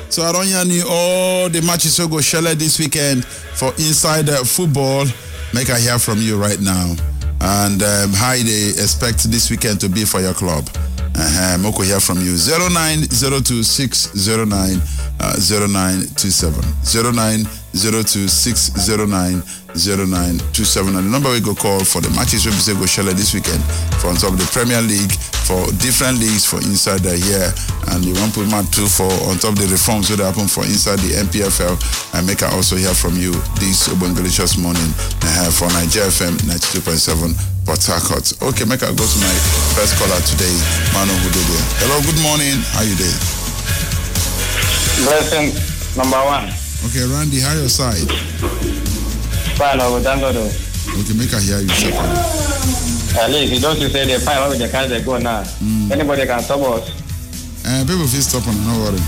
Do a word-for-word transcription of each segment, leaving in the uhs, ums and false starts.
So I don't hear all the matches we go share this weekend for Inside Football. Make I hear from you right now. And um, how they expect this weekend to be for your club. Uh-huh. Moko hear from you. zero nine zero two six zero nine zero nine two seven. zero nine zero two six zero nine zero nine two seven. And the number we go call for the matches we say go share this weekend for on top of the Premier League, for different leagues for inside the year. And you want to put my two for on top of the reforms that happen for inside the N P F L. And make I also hear from you this Obongelicious morning uh, for Nigeria F M ninety-two point seven. Port Harcourt. Okay, make I go to my first caller today, Manu Hudodia. Hello, good morning. How you doing? Blessing number one. Okay, Randy, how your side? Fine, I will thank God. Okay, make I hear you second. At least you don't say the fine with the cars they go now. Mm. Anybody can stop us. Uh, people feel stop on, no worry.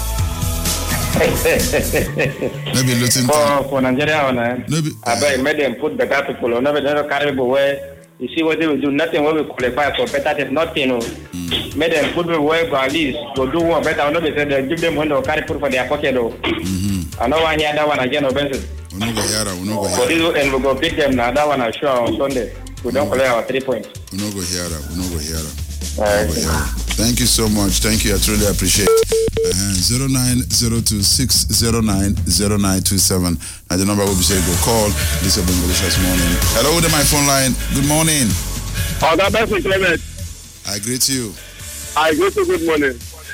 Maybe looking for for Nigeria on maybe I bet made them put better people on never never carry away. You see what they will do, nothing will qualify for better than nothing. No. Mm. Made them put away for at least go do one better. I know they said they give them one to carry put for their pocket though. Mm-hmm. I know one here that one again of Benson. We no go here, we no go for this and we go beat them now. That one I sure on Sunday. We don't collect our three points. We no go here, we no go here. Thank you so much. Thank you. I truly appreciate it. Uh-huh. zero nine zero two six zero nine zero nine two seven. And the number will be said go call this Obongelicious morning. Hello to my phone line. Good morning. Oh, that best Clement. I greet you. I greet you. Good morning.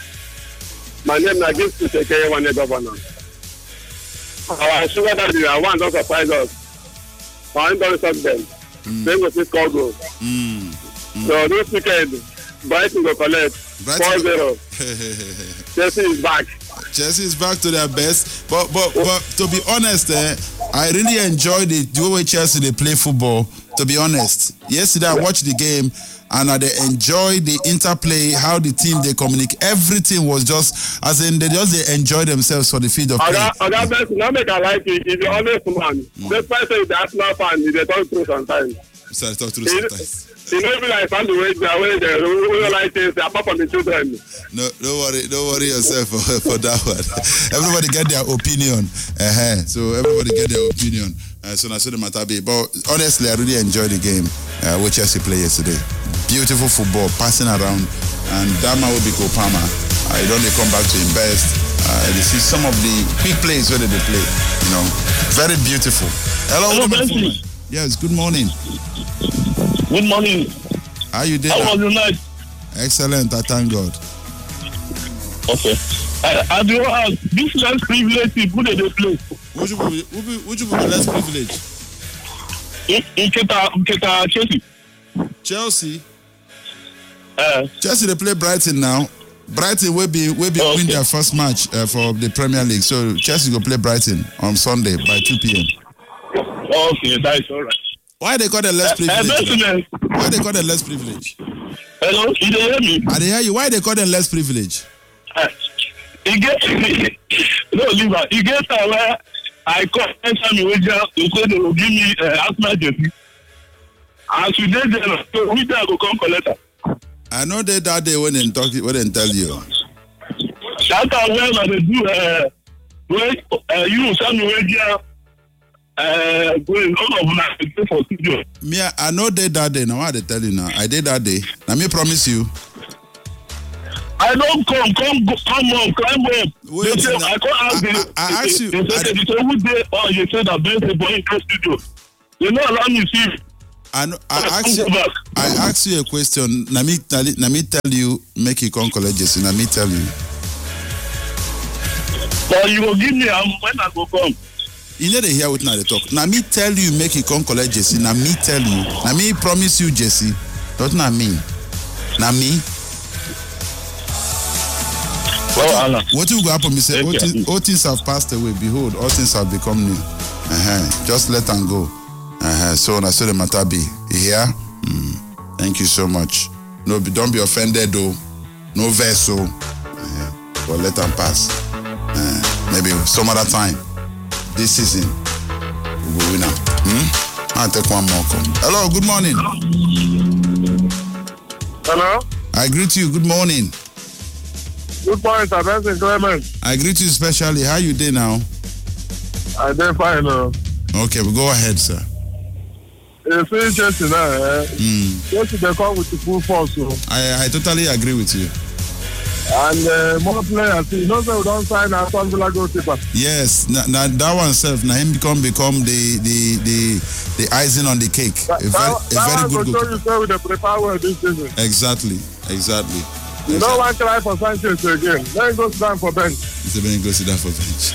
My name is Nagis to take care of one governor. I'm sure that you are one, don't surprise us. I don't stop them. Mm. Then we just call go. Mm. Mm. So this weekend, Brighton will collect four zero. Chelsea is back. Chelsea is back to their best. But but but to be honest, eh, I really enjoyed the, the way Chelsea they play football. To be honest, yesterday I watched the game and I they enjoyed the interplay, how the team they communicate. Everything was just as in they just they enjoy themselves for the field of play. Oga best now make I like it. If you honest man, mm. the person is the Arsenal fan, they talk through sometimes. So talk through sometimes. You know, even like family way they way they don't like things apart from the children. No, don't worry, don't worry yourself for, for that one. Everybody get their opinion. Uh-huh. So everybody get their opinion. Uh, so that's the matter be. But honestly, I really enjoyed the game uh, which Chelsea played yesterday. Beautiful football, passing around, and that man will be Kopama. Uh, he don't they come back to invest. Uh, you see some of the quick plays where they play. You know, very beautiful. Hello, Hello good yes, good morning. Good morning. How you doing? How was your night? Excellent, I thank God. Okay. I, I do ask, this less privilege people that they play. Would you be, would be, would you be less privileged? In, in Keta, Keta, Chelsea. Chelsea? Uh, Chelsea, they play Brighton now. Brighton will be will be okay. win their first match uh, for the Premier League. So Chelsea will play Brighton on Sunday by two p.m. Okay, that's all right. Why they call them less privilege? Uh, Why they call them less privilege? Hello, you don't hear me? I hear you. Why they call them less privilege? Uh, you get no, Liva. You get uh, where I call anytime you wager, you say they will give me uh, Arsenal jersey. As you did there, so we there go come collect her. I know they that day when they talk, when they tell you. Shout out when they do uh, when uh, you send me wager. Uh, going all of them for studio. Me, I know they that day. Now I they tell you now. I did that day. Now me promise you. I don't come, come, go, come on, climb up. Wait, they say, now, I can't ask I, you. I, I ask you. They say, they say, who day? Oh, you said that there's a boy in the studio. You know, allow me see. I know. I ask you. I ask you a question. Let me tell you. Let me tell you. Make you come college, Jesse. Let me tell you. But you will give me um, when I go come. You know they hear what now they talk. Now me tell you make you come collect Jesse. Now me tell you. Now me promise you Jesse. Not na me. Now me. Well, what, what will go happen? Me say all things, all things have passed away. Behold, all things have become new. Uh-huh. Just let them go. Uh-huh. So I saw the matter be. You hear? Mm. Thank you so much. No, don't be offended though. No vessel. Uh-huh. But let them pass. Uh, maybe some other time. This season, we will win now. Hmm? I'll take one more call. Hello, good morning. Hello? I greet you. Good morning. Good morning, sir. Benson Clement. I greet you specially. How you doing now? I'm doing fine. Uh. Okay, we go ahead, sir. You see, Chelsea now, eh? Mm. Chelsea, they come with the full force. So. I, I totally agree with you. And uh, more players, you know, they don't sign a Aston Villa goalkeeper. Yes, now na, that one self, now him become become the the the the icing on the cake. That, a very, that, a very that good will show you say with the prepare well this season. Exactly, exactly. You exactly. don't want to try for Sanchez again. Let him go sit down for bench. It's a very good sit down for bench.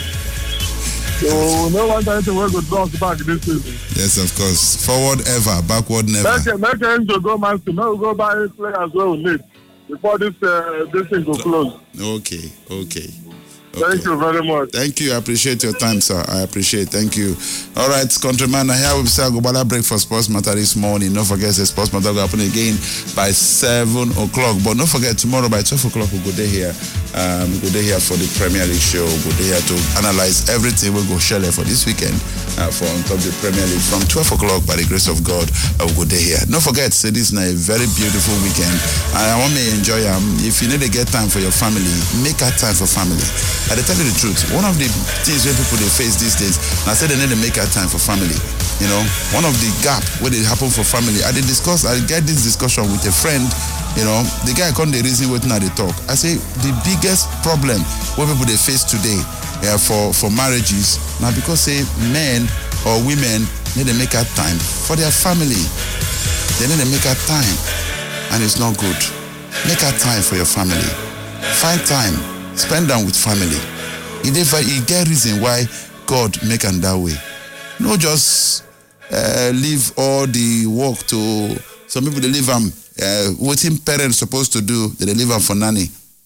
So no one trying to work with blocks back this season. Yes, of course. Forward ever, backward never. Make make him to go man to no go buy players well we need before this uh, this thing go close. Okay, okay. Okay. Thank you very much. Thank you. I appreciate your time, sir. I appreciate. Thank you. All right, countryman. Here we say Gobala break for Sports Matter this morning. Don't forget the Sports Matter will happen again by seven o'clock. But don't forget tomorrow by twelve o'clock we'll go there here. Um, we'll go there here for the Premier League show. We'll go there here to analyze everything. We'll go share for this weekend uh, for on top of the Premier League from twelve o'clock by the grace of God. I will go there here. Don't forget, say this is a very beautiful weekend. And I want me to enjoy them. Um, if you need to get time for your family, make that time for family. I tell you the truth, one of the things where people they face these days, and I said they need to make a time for family. You know, one of the gap where they happen for family. I did discuss, I get this discussion with a friend. You know, the guy come the reason waiting at the talk. I say the biggest problem where people they face today uh, for for marriages now because say men or women need to make a time for their family. They need to make a time, and it's not good. Make a time for your family. Find time. Spend time with family. It you get reason why God make them that way. Not just uh, leave all the work to some people. They leave them. Uh, what him parents supposed to do, they leave them for nanny.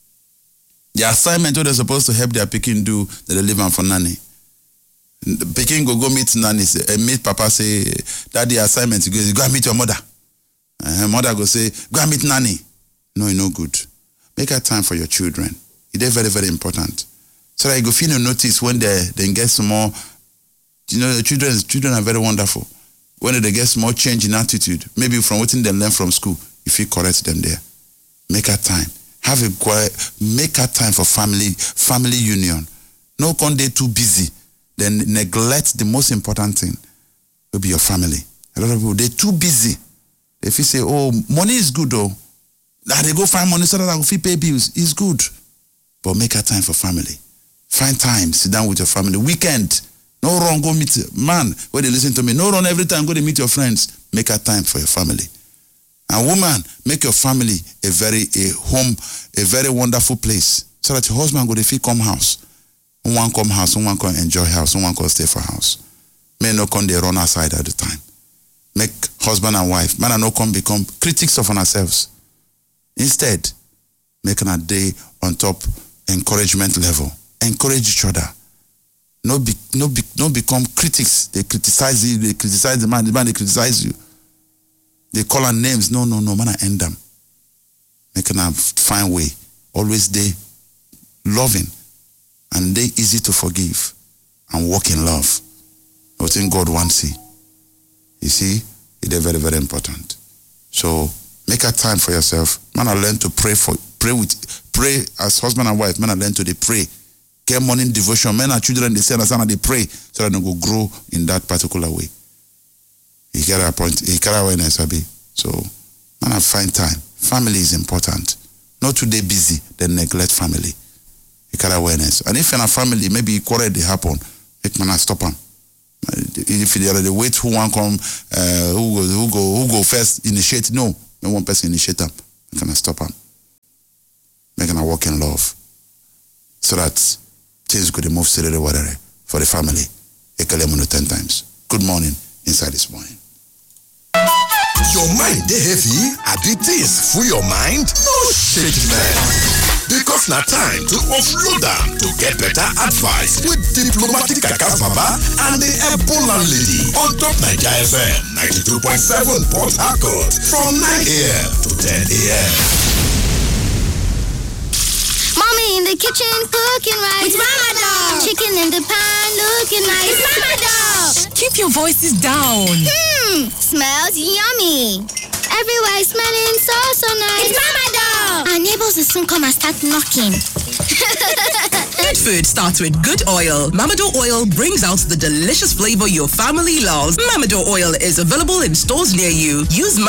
The assignment what they're supposed to help their picking do, they leave them for nanny. Picking go go meet nanny, uh, meet papa say that the assignment. He goes, go and meet your mother. Uh, mother go say, go and meet nanny. No, it's no good. Make a time for your children. It's very, very important. So that you go feel no notice when they then get some more. You know, the children, children are very wonderful. When they get more change in attitude, maybe from what they learn from school, if you correct them there, make a time. Have a quiet, make a time for family, family union. No one day too busy, then neglect the most important thing. Will be your family. A lot of people they're too busy. If you say, oh, money is good though. Now they go find money so that I will pay bills. It's good. But make a time for family. Find time, sit down with your family. Weekend, no wrong, go meet man. When they listen to me, no wrong every time, go to meet your friends. Make a time for your family. And woman, make your family a very a home, a very wonderful place. So that your husband go to feel come house. One come house, one come enjoy house, one come stay for house. Men no come they run outside at the time. Make husband and wife, man and no come become critics of ourselves. Instead, make a day on top encouragement level. Encourage each other. No be, no be, no become critics. They criticize you. They criticize the man. The man they criticize you. They call on names. No, no, no. Man, I end them. Make a fine way. Always they loving and they easy to forgive and walk in love. I think God wants it. You see, it's very, very important. So make a time for yourself. Man, I learn to pray for pray with pray as husband and wife. Man, I learn to they pray. Get morning devotion. Men and children they say and they pray so that they go grow in that particular way. You get a point. You get awareness, Abi. So man, I find time. Family is important. Not too they busy, then neglect family. You get awareness. And if in a family, maybe quarrel they happen, make man stop them. If they are the wait who one come, uh, who go, who go, who go first initiate? No, no one person initiate them. You can stop them. Make them walk in love, so that things could move steadily, whatever for the family. Ekelemuno ten times. Good morning, inside this morning. Your mind dey heavy? Abi things full your mind? No shake man. Because na time to offload them to get better advice with diplomatic Kakas Baba and the Ebola lady on top Naija F M ninety-two point seven Port Harcourt from nine a.m. to ten a.m. Mommy in the kitchen cooking rice. It's Mama Dog. Chicken in the pan looking nice. It's Mama Dog. Keep your voices down. Hmm, smells yummy. Everywhere is smelling so, so nice. It's Mama Dog. Our neighbors will soon come and start knocking. Good food starts with good oil. Mamador oil brings out the delicious flavor your family loves. Mamador oil is available in stores near you. Use